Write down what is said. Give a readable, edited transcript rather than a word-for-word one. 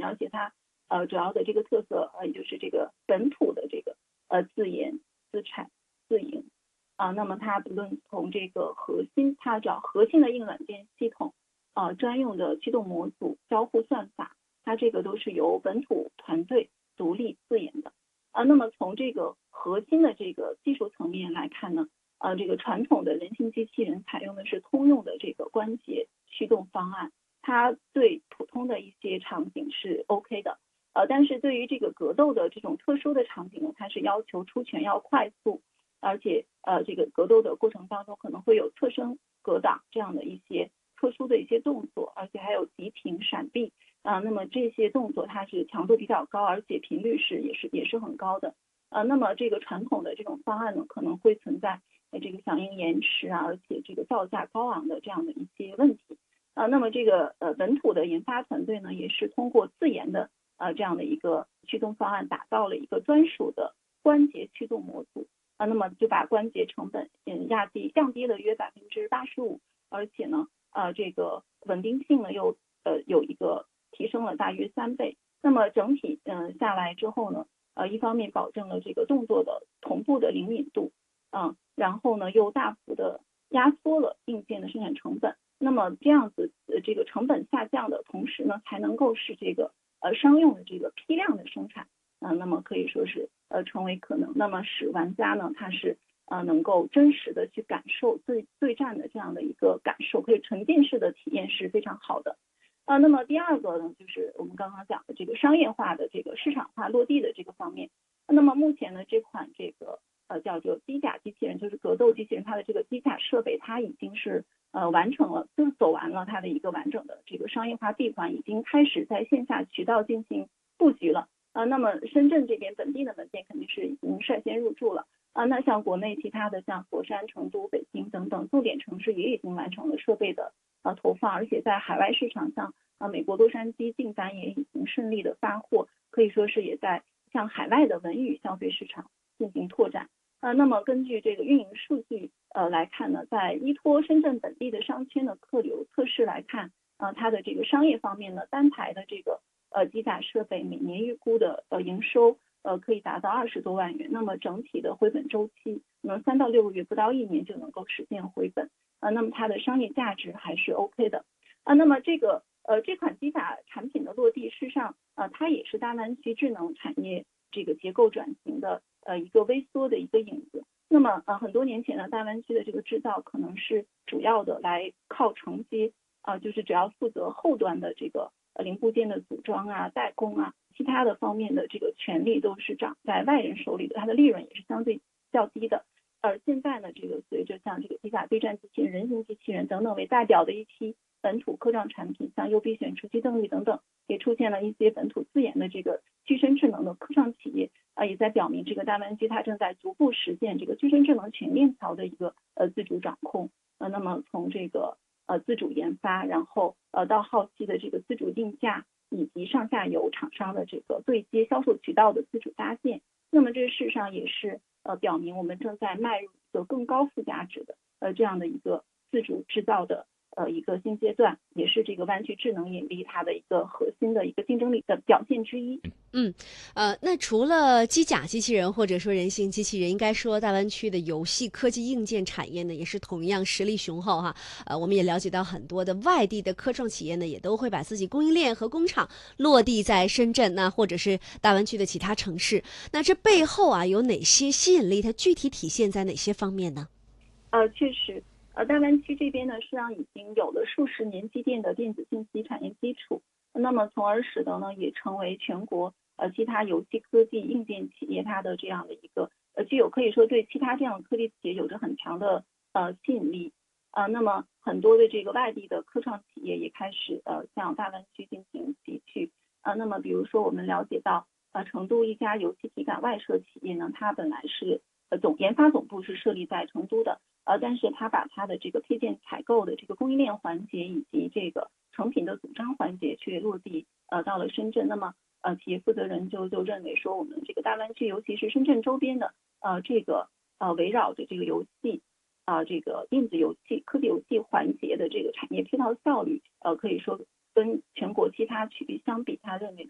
名，而且它主要的这个特色也就是这个本土的这个自研自产自营那么它不论从这个核心，它找核心的硬软件系统专用的驱动模组、交互算法，它这个都是由本土团队独立自研的那么从这个核心的这个技术层面来看呢这个传统的人形机器人采用的是通用的这个关节驱动方案，它对普通的一些场景是 OK 的但是对于这个格斗的这种特殊的场景呢，它是要求出拳要快速，而且这个格斗的过程当中可能会有侧身格挡这样的一些特殊的一些动作，而且还有急停闪避那么这些动作它是强度比较高，而且频率也是很高的那么这个传统的这种方案呢，可能会存在这个响应延迟而且这个造价高昂的这样的一些问题那么这个本土的研发团队呢，也是通过自研的这样的一个驱动方案，打造了一个专属的关节驱动模组那么就把关节成本降低了约85%，而且呢这个稳定性呢又有一个提升了大约3倍。那么整体下来之后呢一方面保证了这个动作的同步的灵敏度然后呢又大幅的压缩了硬件的生产成本。那么这样子这个成本下降的同时呢，才能够使这个商用的这个批量的生产那么可以说是成为可能，那么使玩家呢他是能够真实的去感受对战的这样的一个感受，可以沉浸式的体验是非常好的那么第二个呢，就是我们刚刚讲的这个商业化的这个市场化落地的这个方面。那么目前呢，这款这个叫做机甲机器人，就是格斗机器人，它的这个机甲设备它已经是完成了，就是走完了它的一个完整的这个商业化闭环，已经开始在线下渠道进行布局了那么深圳这边本地的门店肯定是已经率先入驻了那像国内其他的像佛山、成都、北京等等重点城市也已经完成了设备的投放，而且在海外市场上美国洛杉矶订单也已经顺利的发货，可以说是也在向海外的文娱消费市场进行拓展那么根据这个运营数据来看呢，在依托深圳本地的商圈的客流测试来看它的这个商业方面呢，单台的这个机甲设备每年预估的营收可以达到20多万元，那么整体的回本周期能3到6个月，不到1年就能够实现回本那么它的商业价值还是 OK 的那么这款机甲产品的落地，事实上它也是大湾区智能产业这个结构转型的一个微缩的一个影子。那么很多年前呢，大湾区的这个制造可能是主要的来靠承接就是只要负责后端的这个零部件的组装代工其他的方面的这个权利都是掌在外人手里的，它的利润也是相对较低的。而现在呢，这个随着像这个机甲对战机器人、人形机器人等等为代表的一批本土科创产品，像优必选、除息动力等等，也出现了一些本土自研的这个具身智能的科创企业也在表明这个大湾区它正在逐步实现这个具身智能全链条的一个自主掌控那么从这个自主研发，然后到后期的这个自主定价，以及上下游厂商的这个对接销售渠道的自主搭建，那么这事实上也是表明我们正在迈入一个更高附加值的这样的一个自主制造的一个新阶段，也是这个湾区智能引力它的一个核心的一个竞争力的表现之一。 那除了机甲机器人或者说人形机器人，应该说大湾区的游戏科技硬件产业呢，也是同样实力雄厚哈。我们也了解到很多的外地的科创企业呢，也都会把自己供应链和工厂落地在深圳或者是大湾区的其他城市。那这背后有哪些吸引力？它具体体现在哪些方面呢？ 确实大湾区这边呢，实际上已经有了数十年积淀的电子信息产业基础，那么从而使得呢，也成为全国其他游戏科技硬件企业它的这样的一个具有可以说对其他这样的科技企业有着很强的吸引力那么很多的这个外地的科创企业也开始向大湾区进行集聚那么比如说我们了解到成都一家游戏体感外设企业呢，它本来是研发总部是设立在成都的但是它把它的这个配件采购的这个供应链环节以及这个成品的组装环节却落地到了深圳。那么企业负责人就认为说，我们这个大湾区，尤其是深圳周边的这个围绕着这个游戏这个电子游戏、科技游戏环节的这个产业配套效率可以说跟全国其他区域相比，他认为